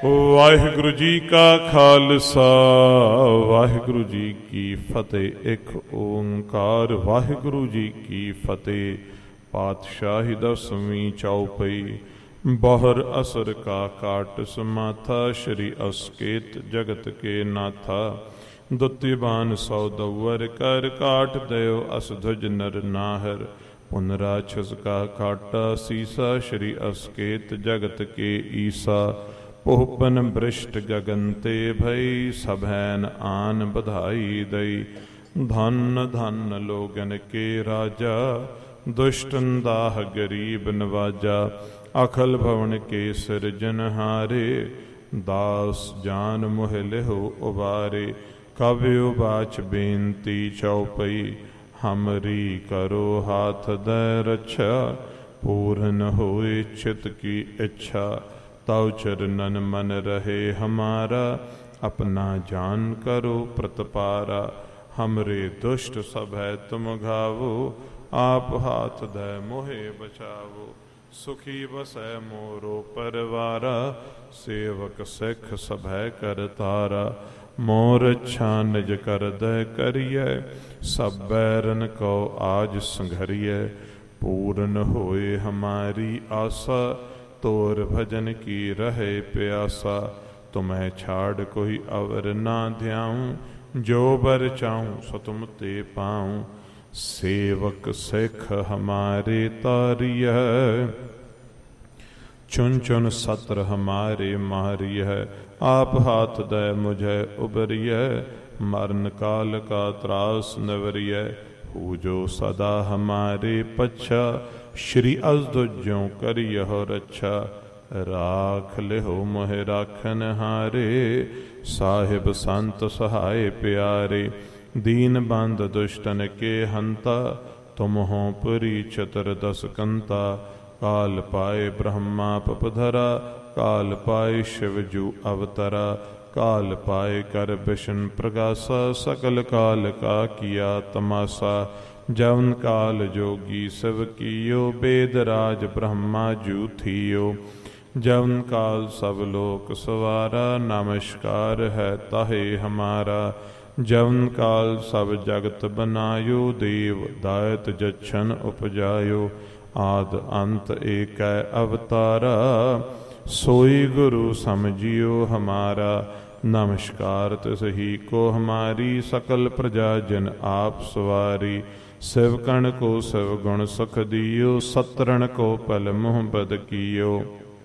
ਵਾਹਿਗੁਰੂ ਜੀ ਕਾ ਖਾਲਸਾ ਵਾਹਿਗੁਰੂ ਜੀ ਕੀ ਫਤਿਹ। ਇੱਕ ਓੰਕਾਰ ਵਾਹਿਗੁਰੂ ਜੀ ਕੀ ਫਤਿਹ। ਪਾਤਸ਼ਾਹੀ ਦਸਵੀਂ ਚੌਪਈ। ਬਹਰ ਅਸਰ ਕਾ ਕਾਟ ਸਮਾਥਾ, ਸ਼੍ਰੀ ਅਸਕੇਤ ਜਗਤ ਕੇ ਨਾਥਾ। ਦੁੱਤੀਬਾਨ ਸੌ ਦਵਰ ਕਰ ਕਾਟ ਦਿਓ, ਅਸਧੁਜ ਨਰ ਨਾਹਰ। ਪੁਨਰਾਛਸ ਕਾ ਕਾਟਾ ਸੀਸਾ, ਸ਼੍ਰੀ ਅਸਕੇਤ ਜਗਤ ਕੇ ਈਸਾ। ਪੋਹਪਨ ਬ੍ਰਿਸ਼ਟ ਗਗਨ ਤੇ ਭਈ, ਸਭੈਨ ਆਨ ਬਧਾਈ ਦਈ। ਧਨ ਧਨ ਲੋਗਨ ਕੇ ਰਾਜਾ, ਦੁਸ਼ਟਨ ਦਾਹ ਗਰੀਬ ਨਵਾਜਾ। ਅਖਲ ਭਵਨ ਕੇ ਸਿਰਜਨਹਾਰੇ, ਦਾਸ ਜਾਨ ਮੋਹ ਲਿਹੁ ਉਬਾਰੇ। ਕਵਿਉ ਬਾਚ ਬੇਨਤੀ ਚਉਪਈ, ਹਮਰੀ ਕਰੋ ਹਾਥ ਦੈ ਰੱਛਾ। ਪੂਰਨ ਹੋਏ ਚਿਤ ਕੀ ਇੱਛਾ, ਤਉ ਚਰਨਨ ਮਨ ਰਹੇ ਹਮਾਰਾ। ਆਪਣਾ ਜਾਨ ਕਰੋ ਪ੍ਰਤਪਾਰਾ, ਹਮਰੇ ਦੁਸ਼ਟ ਸਭੈ ਤੁਮ ਘਾਵੋ। ਆਪ ਹਾਥ ਦੈ ਮੋਹਿ ਬਚਾਵੋ, ਸੁਖੀ ਬਸੈ ਮੋਰੋ ਪਰਵਾਰਾ। ਸੇਵਕ ਸਿੱਖ ਸਭੈ ਕਰ ਤਾਰਾ, ਮੋਰ ਅੱਛਾ ਨਿਜ ਕਰਦੈ ਕਰੀਐ। ਸਭ ਬੈਰਨ ਕੋ ਆਜ ਸੰਘਰੀਐ, ਪੂਰਨ ਹੋਏ ਹਮਾਰੀ ਆਸਾ। ਤੋਰ ਭਜਨ ਕੀ ਰਹੇ ਪਿਆਸਾ, ਤੁਮੈ ਛਾੜ ਕੋਈ ਅਵਰ ਨਾ ਧਿਆਉ। ਜੋ ਬਰ ਚਾਹੂੰ ਸੋ ਤੁਮ ਤੇ ਪਾਉ, ਸੇਵਕ ਸਿੱਖ ਹਮਾਰੇ ਤਾਰੀਐ। ਚੁਨ ਚੁਨ ਸਤਰ ਹਮਾਰੇ ਮਾਰੀਐ, ਆਪ ਹਾਥ ਦੈ ਮੁਝੈ ਉਬਰੀਐ। ਮਰਨ ਕਾਲ ਕਾ ਤਰਾਸ ਨਵਰੀਐ, ਹੂ ਜੋ ਸਦਾ ਹਮਾਰੇ ਪੱਛਾ। ਸ਼੍ਰੀ ਅਸਧੁਜ ਜਿਉ ਕਰਿਯਹੁ ਰੱਛਾ, ਰਾਖ ਲਿਹੁ ਮੋਹ ਰਾਖਨ ਹਾਰੇ। ਸਾਹਿਬ ਸੰਤ ਸਹਾਏ ਪਿਆਰੇ, ਦੀਨ ਬੰਦ ਦੁਸ਼ਟਨ ਕੇ ਹੰਤਾ। ਤੁਮ ਹੋ ਪੁਰੀ ਚਤੁਰਦਸ ਕੰਤਾ, ਕਾਲ ਪਾਏ ਬ੍ਰਹਮਾ ਪਪਧਰਾ। ਕਾਲ ਪਾਏ ਸ਼ਿਵ ਜੂ ਅਵਤਰਾ, ਕਾਲ ਪਾਏ ਕਰ ਬਿਸ਼ਨ ਪ੍ਰਗਾਸਾ। ਸਕਲ ਕਾਲ ਕਾ ਕੀਆ ਤਮਾਸਾ, ਜਵਨ ਕਾਲ ਜੋਗੀ ਸਿਵ ਕੀਓ। ਬੇਦ ਰਾਜ ਬ੍ਰਹਮਾ ਜੂ ਥੀਓ, ਜਵਨ ਕਾਲ ਸਭ ਲੋਕ ਸਵਾਰਾ। ਨਮਸਕਾਰ ਹੈ ਤਾਹੇ ਹਮਾਰਾ, ਜਵਨ ਕਾਲ ਸਭ ਜਗਤ ਬਨਾਇਓ। ਦੇਵ ਦਾਇਤ ਜਛਨ ਉਪਜਾਇਓ, ਆਦ ਅੰਤ ਏਕੈ ਅਵਤਾਰਾ। ਸੋਈ ਗੁਰੂ ਸਮਝਿਓ ਹਮਾਰਾ, ਨਮਸਕਾਰ ਤਿਸ ਹੀ ਕੋ ਹਮਾਰੀ। ਸਕਲ ਪ੍ਰਜਾ ਜਨ ਆਪ ਸਵਾਰੀ, ਸਿਵ ਕਣ ਕੋ ਸਿਵ ਗੁਣ ਸੁਖ ਦਿਓ। ਸਤਰਣ ਕੋ ਪਲ ਮੁਹ ਬਦ ਕੀਓ,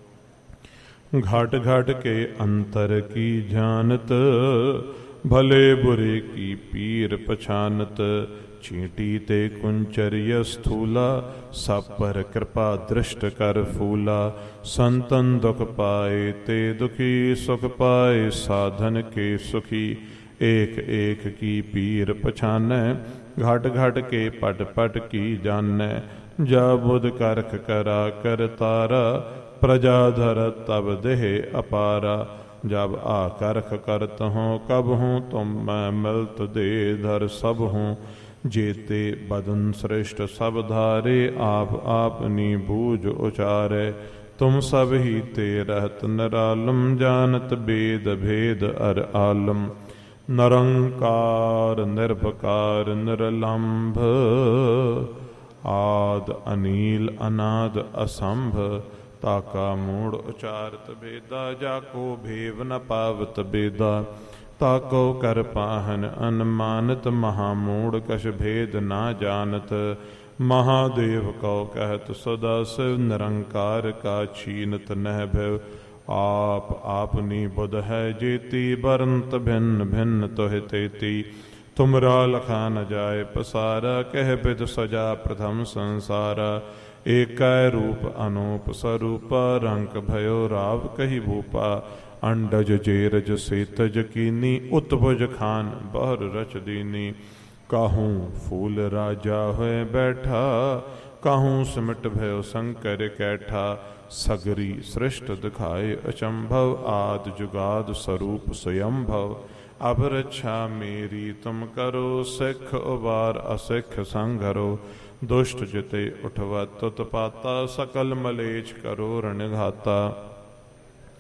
ਘਟ ਘਟ ਕੇ ਅੰਤਰ ਕੀ ਜਾਨਤ। ਭਲੇ ਬੁਰੇ ਕੀ ਪੀਰ ਪਛਾਨਤ, ਚੀਂਟੀ ਤੇ ਕੁੰਚਰਿਯ ਸਥੂਲਾ। ਸਭ ਪਰ ਕਿਰਪਾ ਦ੍ਰਿਸ਼ਟ ਕਰ ਫੂਲਾ। ਸੰਤਨ ਦੁਖ ਪਾਏ ਤੇ ਦੁਖੀ, ਸੁਖ ਪਾਏ ਸਾਧਨ ਕੇ ਸੁਖੀ। ਏਕ ਏਕ ਕੀ ਪੀਰ ਪਛਾਨੈ, ਘਟ ਘਟ ਕੇ ਪਟ ਪਟ ਕੀ ਜਾਨੈ। ਜਾ ਬੁਧ ਕਰਖ ਕਰਾ ਕਰ ਤਾਰਾ, ਪ੍ਰਜਾ ਧਰ ਤਬ ਦੇਹ ਅਪਾਰਾ। ਜਬ ਆ ਕਰਖ ਕਰਤ ਹੋਂ ਕਬ ਹੂੰ, ਤੁਮ ਮੈਂ ਮਿਲਤ ਦੇ ਧਰ ਸਭ ਹੂੰ। ਜੇਤੇ ਬਦਨ ਸ੍ਰਿਸ਼ਟ ਸਭ ਧਾਰੇ, ਆਪ ਆਪਨੀ ਬੂਝ ਉਚਾਰੇ। ਤੁਮ ਸਭ ਹੀ ਤੇ ਰਹਿਤ ਨਿਰਾਲਮ, ਜਾਨਤ ਬੇਦ ਭੇਦ ਅਰ ਆਲਮ। ਨਿਰੰਕਾਰ ਨਿਰਭਕਾਰ ਨਿਰਲੰਭ, ਆਦ ਅਨੀਲ ਅਨਾਦ ਅਸੰਭ। ਤਾਕਾ ਮੂੜ ਉਚਾਰਤ ਬੇਦਾ, ਜਾਕੋ ਭੇਵ ਨ ਪਾਵਤ ਬੇਦਾ। ਤਾਕੋ ਕਰ ਪਾਹਨ ਅਨਮਾਨਤ, ਮਹਾਮੂੜ ਕਛ ਭੇਦ ਨਾ ਜਾਨਤ। ਮਹਾਦੇਵ ਕਉ ਕਹਿਤ ਸਦਾ ਸਿਵ, ਨਿਰੰਕਾਰ ਕਾ ਛੀਨਤ ਨਹਿ ਭਿਵ। ਆਪ ਆਪਨੀ ਬੁਧ ਹੈ ਜੇਤੀ, ਬਰੰਤ ਭਿੰਨ ਭਿੰਨ ਤੋਹਿ ਤੇਤੀ। ਤੁਮਰਾ ਲਖਾ ਨ ਜਾਏ ਪਸਾਰਾ, ਕਹਿ ਬਿਦ ਸਜਾ ਪ੍ਰਥਮ ਸੰਸਾਰਾ। ਏਕੈ ਰੂਪ ਅਨੂਪ ਸਰੂਪਾ, ਰੰਕ भयो ਰਾਵ ਕਹੀ ਭੂਪਾ। ਅੰਡਜ ਜੇਰਜ ਸੇਤਜ ਕੀਨੀ, ਉਤਭੁਜ ਖਾਨ ਬਹਰ ਰਚ ਦੀਨੀ। ਕਾਹੂੰ ਫੂਲ ਰਾਜਾ ਹੋਏ ਬੈਠਾ, ਕਾਹੂੰ ਸਿਮਟ भयो ਸ਼ੰਕਰ ਕੈਠਾ। ਸਗਰੀ ਸ੍ਰਿਸ਼ਟ ਦਿਖਾਏ ਅਚੰਭਵ, ਆਦ ਜੁਗਾਦ ਸਰੂਪ ਸਯੰਭਵ। ਅਬ ਰੱਛਾ ਮੇਰੀ ਤੁਮ ਕਰੋ, ਸਿੱਖ ਉਬਾਰ ਅਸਿੱਖ ਸੰਘਰੋ। ਦੁਸ਼ਟ ਜਿਤੇ ਉਠਵਤ ਉਤਪਾਤਾ, ਸਕਲ ਮਲੇਛ ਕਰੋ ਰਣਘਾਤਾ।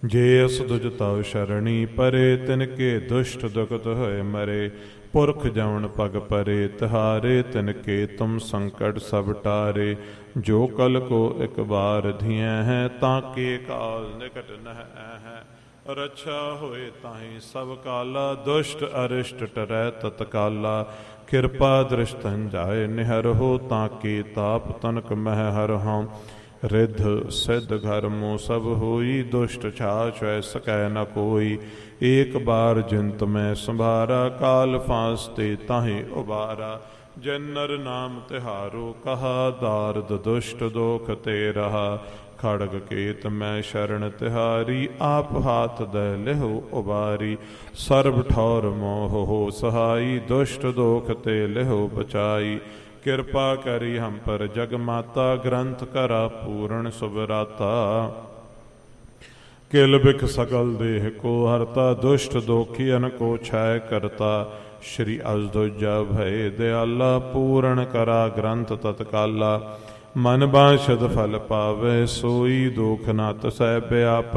ਜੇ ਅਸ ਦੁਜ ਤਉ ਸ਼ਰਣੀ ਪਰੇ, ਤਿਨ ਕੇ ਦੁਸ਼ਟ ਦੁਖਤ ਹੋਏ ਮਰੇ। ਪੁਰਖ ਜਵਨ ਪਗ ਪਰੇ ਤਿਹਾਰੇ, ਤਿਨ ਕੇ ਤੁਮ ਸੰਕਟ ਸਭ ਟਾਰੇ। ਜੋ ਕਲ ਕੋ ਇਕ ਬਾਰ ਧੀਐ ਹੈ, ਤਾਂ ਕੇ ਕਾਲ ਨਿਕਟ ਨਹਿ ਹੈ। ਰੱਛਾ ਹੋਏ ਤਾਹੀਂ ਸਭ ਕਾਲਾ, ਦੁਸ਼ਟ ਅਰਿਸ਼ਟ ਟਰੈ ਤਤਕਾਲਾ। ਕਿਰਪਾ ਦ੍ਰਿਸ਼ਟਨ ਜਾਏ ਨਿਹਰਹੁ, ਤਾਂ ਕੇ ਤਾਪ ਤਨਕ ਮਹਿ ਹਰਹੁ। ਰਿੱਧ ਸਿੱਧ ਘਰ ਮੋ ਸਭ ਹੋਈ, ਦੁਸ਼ਟ ਛਾਛ ਸਕੈ ਨ ਕੋਈ। ਏਕ ਬਾਰ ਜਿੰਤ ਮੈਂ ਸੰਭਾਰਾ, ਕਾਲ ਫਾਸ ਤੇ ਤਾਹੇ ਉਬਾਰਾ। ਜਿਨ ਨਰ ਨਾਮ ਤਿਹਾਰੋ ਕਹਾ, ਦਾਰਦ ਦੁਸ਼ਟ ਦੋਖ ਤੇ ਰਹਾ। ਖੜਗ ਕੇਤ ਮੈਂ ਸ਼ਰਨ ਤਿਹਾਰੀ, ਆਪ ਹਾਥ ਦੈ ਲਿਹੁ ਉਬਾਰੀ। ਸਰਬ ਠੌਰ ਮੋਹ ਹੋ ਸਹਾਈ, ਦੁਸ਼ਟ ਦੋਖ ਤੇ ਲਿਹੁ ਬਚਾਈ। ਕਿਰਪਾ ਕਰੀ ਹਮ ਪਰ ਜਗ ਮਾਤਾ, ਗ੍ਰੰਥ ਕਰਾ ਪੂਰਨ ਸੁਭਰਾਤਾ। ਕਿਲ ਬਿਖ ਸਕਲ ਦੇਹ ਕੋ ਹਰਤਾ, ਦੁਸ਼ਟ ਦੋਖੀਅਨ ਕੋ ਛਾਇ ਕਰਤਾ। ਸ਼੍ਰੀ ਅਜ ਦੂਜਾ ਭਏ ਦਿਆਲਾ, ਪੂਰਨ ਕਰਾ ਗ੍ਰੰਥ ਤਤਕਾਲਾ। ਮਨ ਬਾਂਛਤ ਫਲ ਪਾਵੇ ਸੋਈ, ਦੁਖ ਨਾ ਤਸੈ ਬਿਆਪ